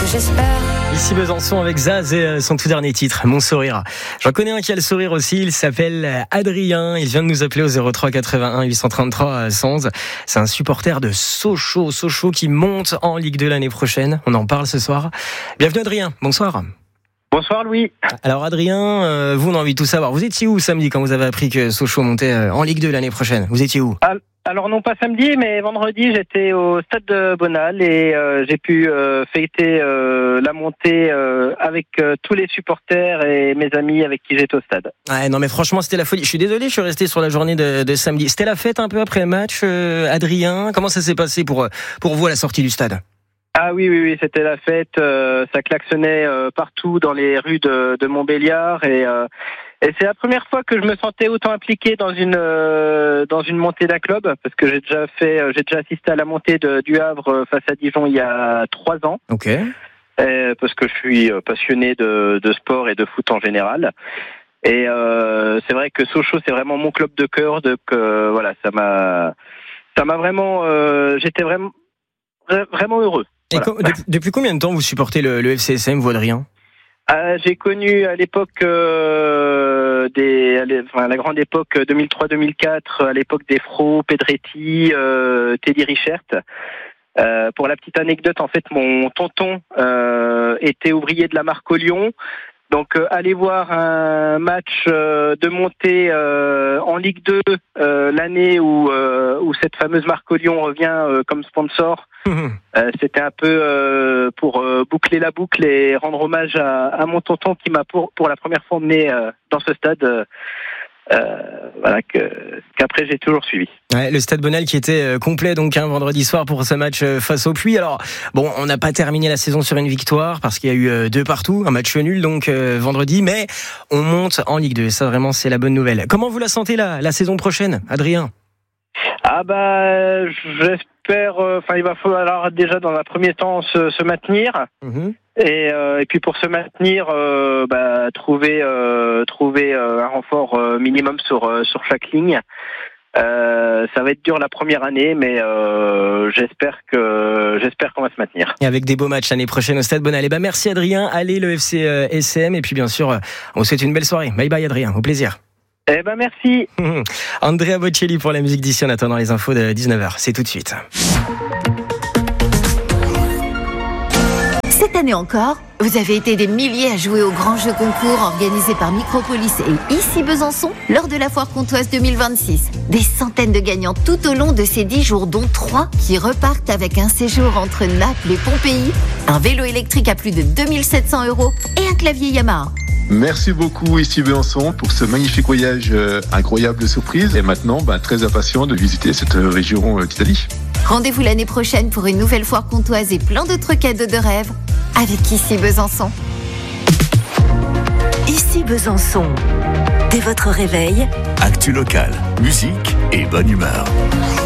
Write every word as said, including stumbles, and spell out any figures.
j'espère. Ici Besançon avec Zaz et son tout dernier titre, Mon Sourire. J'en connais un qui a le sourire aussi, il s'appelle Adrien, il vient de nous appeler au zéro trois quatre-vingt-un huit cent trente-trois cent onze. C'est un supporter de Sochaux, Sochaux qui monte en Ligue deux l'année prochaine, on en parle ce soir. Bienvenue Adrien, bonsoir. Bonsoir Louis. Alors Adrien, euh, vous on a envie de tout savoir, vous étiez où samedi quand vous avez appris que Sochaux montait en Ligue deux l'année prochaine? Vous étiez où? Alors non pas samedi, mais vendredi j'étais au stade de Bonal et euh, j'ai pu euh, fêter euh, la montée euh, avec euh, tous les supporters et mes amis avec qui j'étais au stade. Ouais, non mais franchement c'était la folie. Je suis désolé, je suis resté sur la journée de, de samedi. C'était la fête un peu après le match, euh, Adrien. Comment ça s'est passé pour pour vous à la sortie du stade? Ah oui oui oui, c'était la fête. Euh, ça klaxonnait euh, partout dans les rues de, de Montbéliard et euh, Et c'est la première fois que je me sentais autant impliqué dans une euh, dans une montée d'un club, parce que j'ai déjà fait, j'ai déjà assisté à la montée de, du Havre face à Dijon il y a trois ans. Ok. Et, parce que je suis passionné de, de sport et de foot en général. Et euh, c'est vrai que Sochaux c'est vraiment mon club de cœur, donc euh, voilà, ça m'a ça m'a vraiment, euh, j'étais vraiment vraiment heureux. Et voilà. com- depuis, depuis combien de temps vous supportez le, le F C S M, vous Adrien? Euh, j'ai connu à l'époque euh, des, enfin, la grande époque deux mille trois deux mille quatre, à l'époque des Fro, Pedretti, euh, Teddy Richert. Euh, pour la petite anecdote, en fait, mon tonton euh, était ouvrier de la marque au Lyon. Donc, euh, aller voir un match euh, de montée euh, en Ligue deux euh, l'année où, euh, où cette fameuse marque au Lyon revient euh, comme sponsor. Mmh. Euh, c'était un peu euh, pour euh, boucler la boucle et rendre hommage à, à mon tonton qui m'a pour, pour la première fois emmené euh, dans ce stade. Euh, euh, voilà que, qu'après j'ai toujours suivi. Ouais, le stade Bonal qui était euh, complet donc un hein, vendredi soir pour ce match euh, face au Puy. Alors bon, on n'a pas terminé la saison sur une victoire parce qu'il y a eu euh, deux partout, un match nul donc euh, vendredi, mais on monte en Ligue deux. Ça vraiment c'est la bonne nouvelle. Comment vous la sentez la, la saison prochaine, Adrien? Ah bah j'espère. Enfin, euh, il va falloir déjà dans un premier temps se, se maintenir. Mmh. Et, euh, et puis pour se maintenir, euh, bah, trouver euh, trouver euh, un renfort euh, minimum sur euh, sur chaque ligne. Euh, ça va être dur la première année, mais euh, j'espère que j'espère qu'on va se maintenir. Et avec des beaux matchs l'année prochaine au Stade Bonal. Et bah merci Adrien. Allez le F C euh, S M et puis bien sûr, euh, on vous souhaite une belle soirée. Bye bye Adrien, au plaisir. Eh ben merci. Andrea Bocelli pour la musique d'ici en attendant les infos de dix-neuf heures. C'est tout de suite. Cette année encore, vous avez été des milliers à jouer au grand jeu concours organisé par Micropolis et Ici Besançon lors de la Foire Comtoise deux mille vingt-six. Des centaines de gagnants tout au long de ces dix jours, dont trois qui repartent avec un séjour entre Naples et Pompéi, un vélo électrique à plus de deux mille sept cents euros et un clavier Yamaha. Merci beaucoup Ici Besançon pour ce magnifique voyage, euh, incroyable surprise. Et maintenant, bah, très impatient de visiter cette région euh, d'Italie. Rendez-vous l'année prochaine pour une nouvelle foire comtoise et plein d'autres cadeaux de rêve avec Ici Besançon. Ici Besançon. Dès votre réveil, actu local, musique et bonne humeur.